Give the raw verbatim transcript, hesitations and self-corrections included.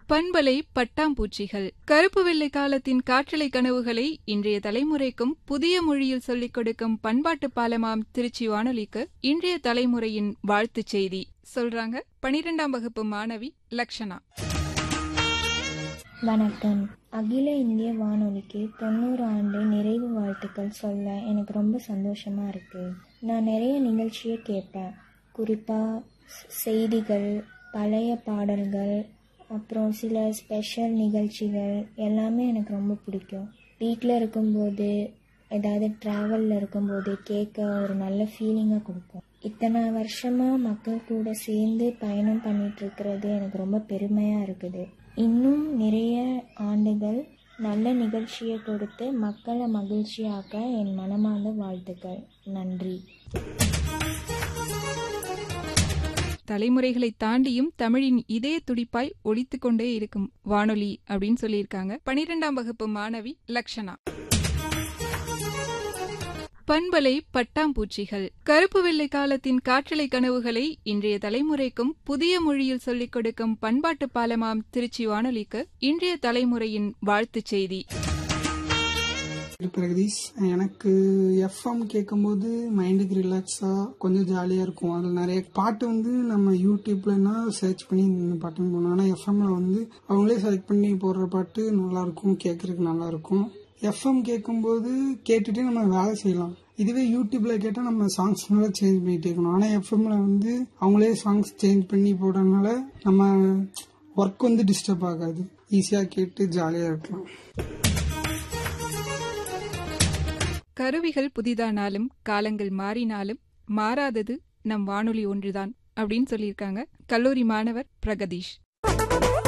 பண்பலை பட்டாம்பூச்சிகள் கருப்பு வெள்ளை காலத்தின் காற்றலை கனவுகளை இன்றைய தலைமுறைக்கும் புதிய மொழியில் சொல்லிக் கொடுக்கும் பண்பாட்டு பாலமாம் திருச்சி வானொலிக்கு இன்றைய தலைமுறையின் வாழ்த்துச் செய்தி சொல்றாங்க பனிரெண்டாம் வகுப்பு மாணவி லக்ஷனா. வணக்கம். அகில இந்திய வானொலிக்கு தொண்ணூறு ஆண்டு நிறைவு வாழ்த்துக்கள் சொல்ல எனக்கு ரொம்ப சந்தோஷமா இருக்கு. நான் நிறைய நிகழ்ச்சியை கேட்பேன். குறிப்பா செய்திகள், பழைய பாடல்கள், அப்புறம் சில ஸ்பெஷல் நிகழ்ச்சிகள் எல்லாமே எனக்கு ரொம்ப பிடிக்கும். வீட்டில் இருக்கும்போது, ஏதாவது ட்ராவலில் இருக்கும்போது கேட்க ஒரு நல்ல ஃபீலிங்காக கொடுக்கும். இத்தனை வருஷமாக மக்கள் கூட சேர்ந்து பயணம் பண்ணிட்டு இருக்கிறது எனக்கு ரொம்ப பெருமையாக இருக்குது. இன்னும் நிறைய ஆண்டுகள் நல்ல நிகழ்ச்சியை கொடுத்து மக்களை மகிழ்ச்சியாக்க என் மனமார்ந்த வாழ்த்துக்கள். நன்றி. தலைமுறைகளை தாண்டியும் தமிழின் இதய துடிப்பாய் ஒலித்துக் கொண்டே இருக்கும் வானொலி அப்படின்னு சொல்லியிருக்காங்க பனிரெண்டாம் வகுப்பு மாணவி லக்ஷனா. பண்பலை பட்டாம்பூச்சிகள் கருப்பு வெள்ளை காலத்தின் காற்றலை கனவுகளை இன்றைய தலைமுறைக்கும் புதிய மொழியில் சொல்லிக் கொடுக்கும் பண்பாட்டு பாலமாம் திருச்சி வானொலிக்கு இன்றைய தலைமுறையின் வாழ்த்துச் செய்தி. பிரகதீஷ், எனக்கு எஃப்எம் கேட்கும்போது மைண்டுக்கு ரிலாக்ஸா கொஞ்சம் ஜாலியா இருக்கும். அதில் நிறைய பாட்டு வந்து நம்ம யூடியூப்லன்னா சர்ச் பண்ணி இந்த பாட்டுன்னு போனோம். ஆனால் எஃப்எம்ல வந்து அவங்களே செலக்ட் பண்ணி போடுற பாட்டு நல்லா இருக்கும், கேட்கறதுக்கு நல்லா இருக்கும். எஃப்எம் கேட்கும்போது கேட்டுட்டு நம்ம வேலை செய்யலாம். இதுவே யூடியூப்ல கேட்டால் நம்ம சாங்ஸ் நல்லா சேஞ்ச் பண்ணிட்டே இருக்கணும். ஆனால் எஃப்எம்ல வந்து அவங்களே சாங்ஸ் சேஞ்ச் பண்ணி போடுறதுனால நம்ம ஒர்க் வந்து டிஸ்டர்ப் ஆகாது. ஈஸியாக கேட்டு ஜாலியாக இருக்கலாம். கருவிகள் புதிதானாலும் காலங்கள் மாறினாலும் மாறாதது நம் வானொலி ஒன்றுதான் அப்படின்னு சொல்லியிருக்காங்க கல்லூரி மாணவர் பிரகதீஷ்.